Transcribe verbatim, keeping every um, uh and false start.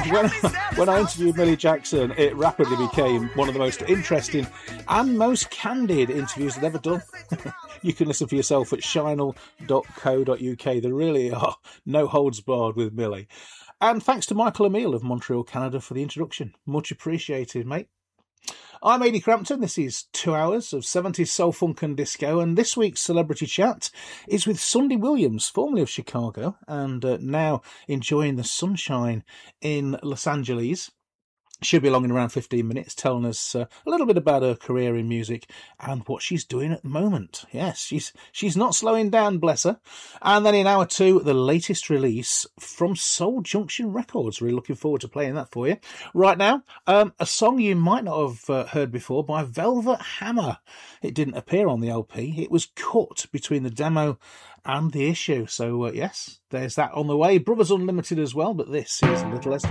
when, when I interviewed Millie Jackson, it rapidly became one of the most interesting and most candid interviews I've ever done. You can listen for yourself at shinel dot co dot uk. There really are no holds barred with Millie. And thanks to Michael Emile of Montreal, Canada for the introduction. Much appreciated, mate. I'm Ady Crampton. This is two hours of seventies soul, funk and disco, and this week's Celebrity Chat is with Sunday Williams, formerly of Chicago, and uh, now enjoying the sunshine in Los Angeles. She'll be along in around fifteen minutes, telling us uh, a little bit about her career in music and what she's doing at the moment. Yes, she's she's not slowing down, bless her. And then in hour two, the latest release from Soul Junction Records. Really looking forward to playing that for you. Right now, um, a song you might not have uh, heard before by Velvet Hammer. It didn't appear on the L P. It was cut between the demo and the issue. So, uh, yes, there's that on the way. Brothers Unlimited as well, but this is Little Esther.